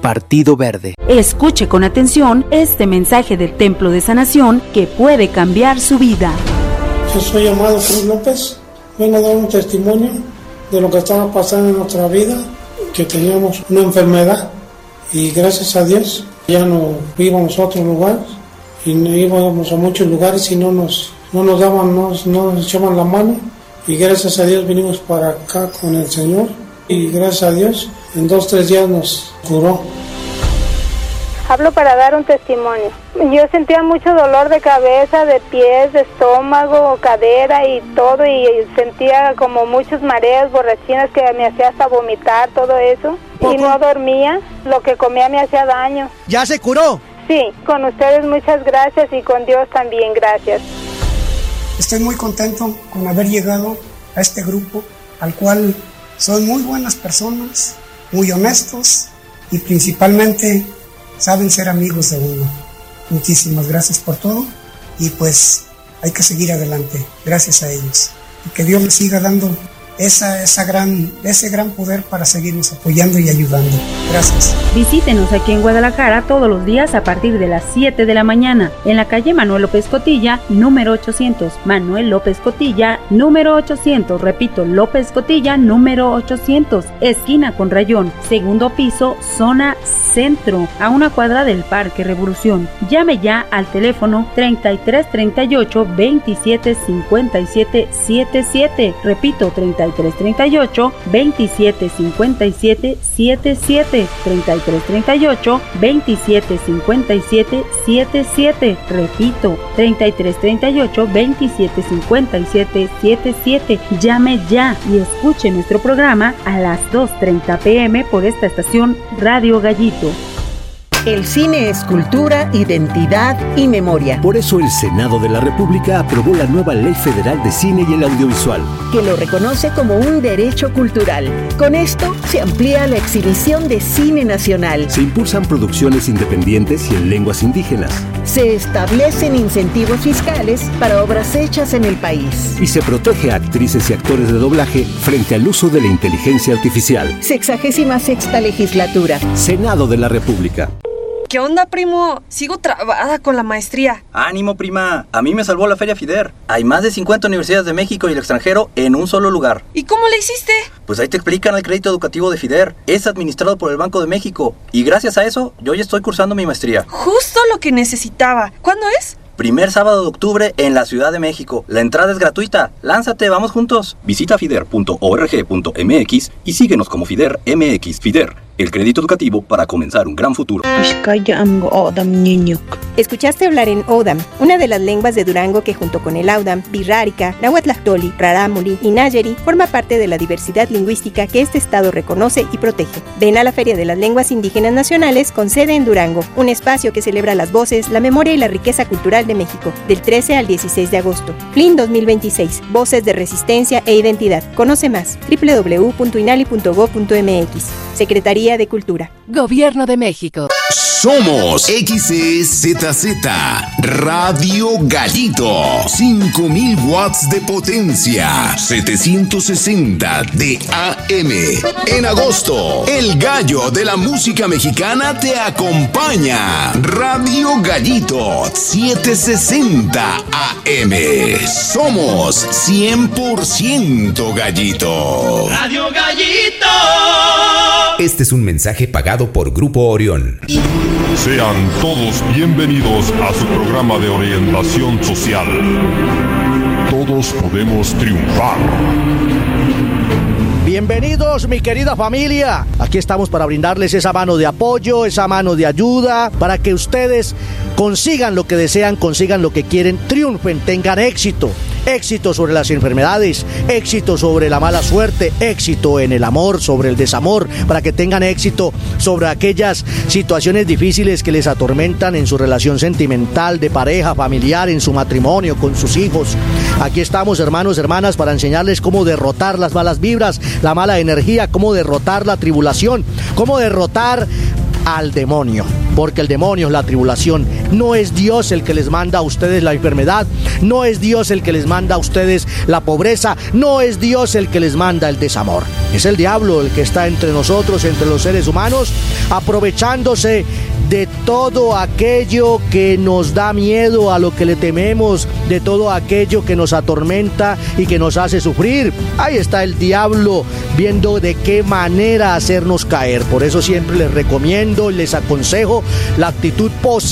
Partido Verde. Escuche con atención este mensaje del Templo de Sanación que puede cambiar su vida. Yo soy Amado Cruz López, vengo a dar un testimonio de lo que estaba pasando en nuestra vida, que teníamos una enfermedad y gracias a Dios ya no íbamos a otro lugar y no íbamos a muchos lugares y no nos daban, no nos echaban la mano, y gracias a Dios vinimos para acá con el Señor y gracias a Dios en 2-3 días nos curó. Hablo para dar un testimonio. Yo sentía mucho dolor de cabeza, de pies, de estómago, cadera y todo, y sentía como muchos mareos, borrachinas que me hacía hasta vomitar, todo eso. Y no dormía, lo que comía me hacía daño. ¿Ya se curó? Sí, con ustedes muchas gracias y con Dios también gracias. Estoy muy contento con haber llegado a este grupo, al cual son muy buenas personas, muy honestos y principalmente saben ser amigos de uno. Muchísimas gracias por todo y pues hay que seguir adelante, gracias a ellos. Y que Dios les siga dando ese gran poder para seguirnos apoyando y ayudando. Gracias. Visítenos aquí en Guadalajara todos los días a partir de las 7 de la mañana en la calle Manuel López Cotilla, número 800. Manuel López Cotilla, número 800. Repito, López Cotilla, número 800. Esquina con Rayón, segundo piso, zona centro, a una cuadra del Parque Revolución. Llame ya al teléfono 3338 27 57 77. Repito, 3338 27 57 77. 3338 27 57 77. Repito, 3338 27 57 77. Llame ya y escuche nuestro programa a las 2:30 p.m. por esta estación Radio Gallito. El cine es cultura, identidad y memoria. Por eso el Senado de la República aprobó la nueva Ley Federal de Cine y el Audiovisual, que lo reconoce como un derecho cultural. Con esto se amplía la exhibición de cine nacional. Se impulsan producciones independientes y en lenguas indígenas. Se establecen incentivos fiscales para obras hechas en el país. Y se protege a actrices y actores de doblaje frente al uso de la inteligencia artificial. 66ª legislatura. Senado de la República. ¿Qué onda, primo? Sigo trabada con la maestría. ¡Ánimo, prima! A mí me salvó la Feria FIDER. Hay más de 50 universidades de México y el extranjero en un solo lugar. ¿Y cómo le hiciste? Pues ahí te explican el crédito educativo de FIDER. Es administrado por el Banco de México. Y gracias a eso, yo ya estoy cursando mi maestría. Justo lo que necesitaba. ¿Cuándo es? Primer sábado de octubre en la Ciudad de México. La entrada es gratuita. ¡Lánzate, vamos juntos! Visita fider.org.mx y síguenos como FIDER MX. FIDER, el crédito educativo para comenzar un gran futuro. Escuchaste hablar en Odam, una de las lenguas de Durango que junto con el Audam, Birrárica, Nahuatlactoli, Rarámuri y Nayeri forma parte de la diversidad lingüística que este estado reconoce y protege. Ven a la Feria de las Lenguas Indígenas Nacionales con sede en Durango, un espacio que celebra las voces, la memoria y la riqueza cultural de México, del 13 al 16 de agosto. FLIN 2026, Voces de Resistencia e Identidad. Conoce más, www.inali.go.mx. Secretaría de Cultura. Gobierno de México. Somos XEZZ Radio Gallito. 5000 watts de potencia. 760 de AM. En agosto, el gallo de la música mexicana te acompaña. Radio Gallito 760 AM. Somos 100% gallito. Radio Gallito. Este es un mensaje pagado por Grupo Orión. Sean todos bienvenidos a su programa de orientación social. Todos podemos triunfar. Bienvenidos, mi querida familia. Aquí estamos para brindarles esa mano de apoyo, esa mano de ayuda, para que ustedes consigan lo que desean, consigan lo que quieren, triunfen, tengan éxito. Éxito sobre las enfermedades, éxito sobre la mala suerte, éxito en el amor, sobre el desamor, para que tengan éxito sobre aquellas situaciones difíciles que les atormentan en su relación sentimental, de pareja, familiar, en su matrimonio, con sus hijos. Aquí estamos, hermanos, hermanas, para enseñarles cómo derrotar las malas vibras, la mala energía, cómo derrotar la tribulación, cómo derrotar al demonio. porque el demonio es la tribulación. No es Dios el que les manda a ustedes la enfermedad, no es Dios el que les manda a ustedes la pobreza, no es Dios el que les manda el desamor. Es el diablo el que está entre nosotros, entre los seres humanos, aprovechándose de todo aquello que nos da miedo, a lo que le tememos, de todo aquello que nos atormenta y que nos hace sufrir. Ahí está el diablo viendo de qué manera hacernos caer. Por eso siempre les recomiendo y les aconsejo la actitud positiva